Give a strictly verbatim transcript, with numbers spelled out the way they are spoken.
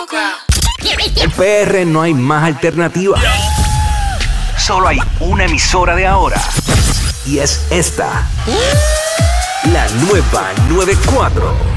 En P R no hay más alternativa. Solo hay una emisora de ahora. Y es esta. La nueva noventa y cuatro.